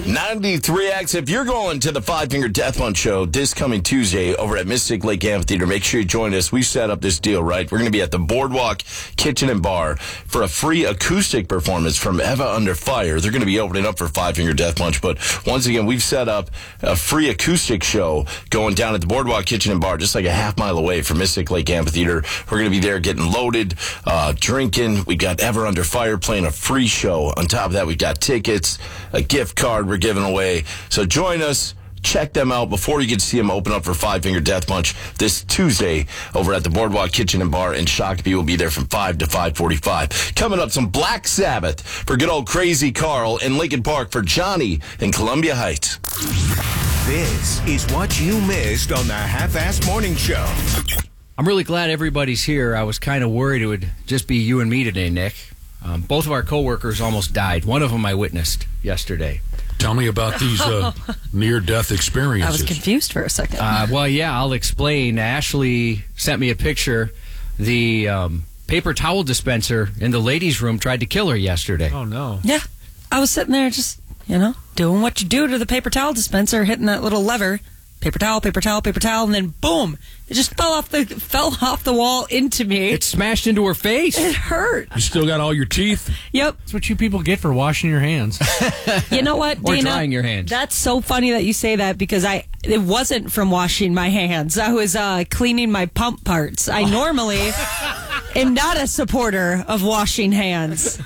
93X, if you're going to the Five Finger Death Punch show this coming Tuesday over at Mystic Lake Amphitheater, make sure you join us. We've set up this deal, right? We're going to be at the Boardwalk Kitchen and Bar for a free acoustic performance from Eva Under Fire. They're going to be opening up for Five Finger Death Punch, but once again, we've set up a free acoustic show going down at the Boardwalk Kitchen and Bar, just like a half mile away from Mystic Lake Amphitheater. We're going to be there getting loaded, drinking. We got Ever Under Fire playing a free show. On top of that, we've got tickets, a gift card we're giving away. So join us. Check them out before you get to see them open up for Five Finger Death Punch this Tuesday over at the Boardwalk Kitchen and Bar in Shakopee. Will be there from 5 to 5:45. Coming up, some Black Sabbath for good old Crazy Carl, and Lincoln Park for Johnny in Columbia Heights. This is what you missed on the Half-Assed Morning Show. I'm really glad everybody's here. I was kind of worried it would just be you and me today, Nick. Both of our coworkers almost died. One of them I witnessed yesterday. Tell me about these near-death experiences. I was confused for a second. Well, yeah, I'll explain. Ashley sent me a picture. The paper towel dispenser in the ladies' room tried to kill her yesterday. Oh, no. Yeah. I was sitting there just, doing what you do to the paper towel dispenser, hitting that little lever. Paper towel, paper towel, paper towel, and then boom! It just fell off the wall into me. It smashed into her face. It hurt. You still got all your teeth? Yep. That's what you people get for washing your hands. You know what, Or Dana? drying your hands. That's so funny that you say that because it wasn't from washing my hands. I was cleaning my pump parts. I normally am not a supporter of washing hands.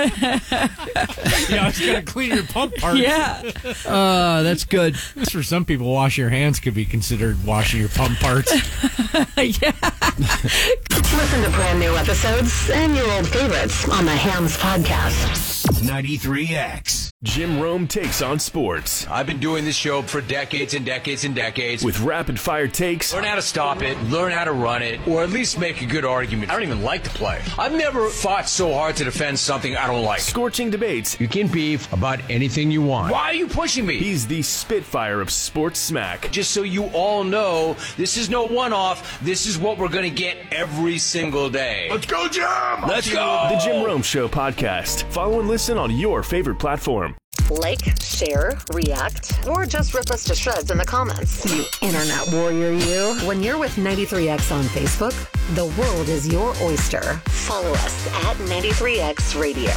I was going to clean your pump parts. Yeah. That's good. For some people, washing your hands could be considered washing your pump parts. Yeah. Listen to brand new episodes and your old favorites on the Hams Podcast. 93X. Jim Rome takes on sports I've been doing this show for decades and decades and decades. with rapid-fire takes, Learn how to stop it, learn how to run it, or at least make a good argument. I don't even like to play. I've never fought so hard to defend something I don't like. scorching debates. You can beef about anything you want. Why are you pushing me? He's the Spitfire of sports smack. Just so you all know, this is no one-off. This is what we're going to get every single day. Let's go, Jim! Let's go! The Jim Rome Show podcast. Follow and listen on your favorite platform. Like, share, react, or just rip us to shreds in the comments. You internet warrior, you. When you're with 93X on Facebook, the world is your oyster. Follow us at 93X Radio.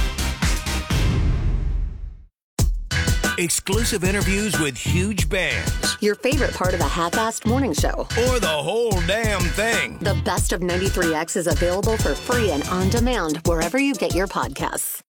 Exclusive interviews with huge bands. Your favorite part of the Half-Assed Morning Show. Or the whole damn thing. The best of 93X is available for free and on demand wherever you get your podcasts.